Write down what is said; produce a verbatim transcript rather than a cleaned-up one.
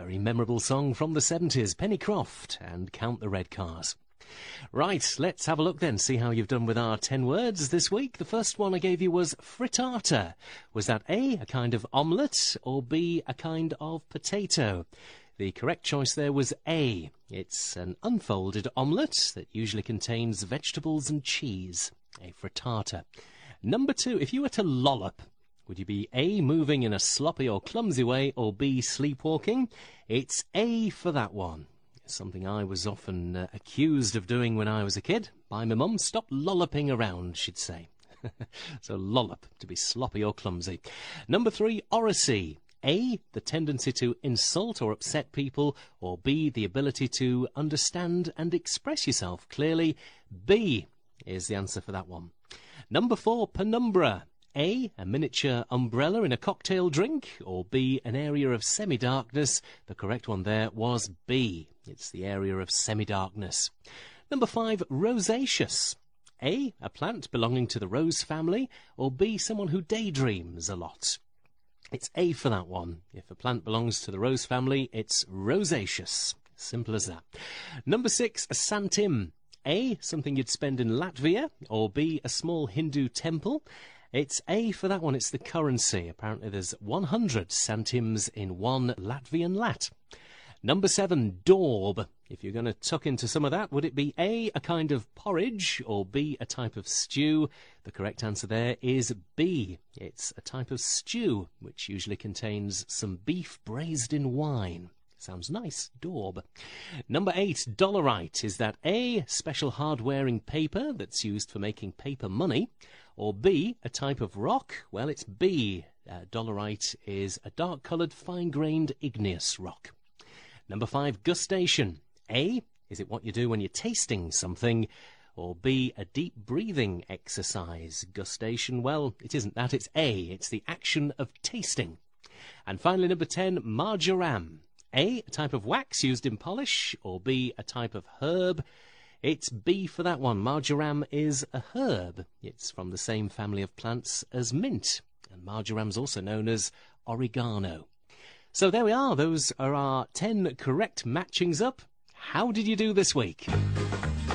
Very memorable song from the seventies, Penny Croft and Count the Red Cars. Right, let's have a look then, see how you've done with our ten words this week. The first one I gave you was frittata. Was that A, a kind of omelette, or B, a kind of potato? The correct choice there was A. It's an unfolded omelette that usually contains vegetables and cheese. A frittata. Number two, if you were to lollop, would you be A, moving in a sloppy or clumsy way, or B, sleepwalking? It's A for that one. Something I was often uh, accused of doing when I was a kid by my mum. Stop lolloping around, she'd say. So lollop, to be sloppy or clumsy. Number three, oracy. A, the tendency to insult or upset people, or B, the ability to understand and express yourself clearly. B is the answer for that one. Number four, penumbra. A, a miniature umbrella in a cocktail drink, or B, an area of semi-darkness. The correct one there was B. It's the area of semi-darkness. Number five, rosaceous. A, a plant belonging to the rose family, or B, someone who daydreams a lot. It's A for that one. If a plant belongs to the rose family, it's rosaceous. Simple as that. Number six, a santim. A, something you'd spend in Latvia, or B, a small Hindu temple. It's A for that one. It's the currency. Apparently there's one hundred centims in one Latvian lat. Number seven, daub. If you're going to tuck into some of that, would it be A, a kind of porridge, or B, a type of stew? The correct answer there is B. It's a type of stew, which usually contains some beef braised in wine. Sounds nice, daub. Number eight, dollarite. Is that A, special hard-wearing paper that's used for making paper money? Or B, a type of rock? Well, it's B. Uh, dollarite is a dark-coloured, fine-grained igneous rock. Number five, gustation. A, is it what you do when you're tasting something? Or B, a deep breathing exercise? Gustation, well, it isn't that. It's A. It's the action of tasting. And finally, number ten, marjoram. A, a type of wax used in polish, or B, a type of herb? It's B for that one. Marjoram is a herb. It's from the same family of plants as mint, and marjoram's also known as oregano. So there we are. Those are our ten correct matchings up. How did you do this week?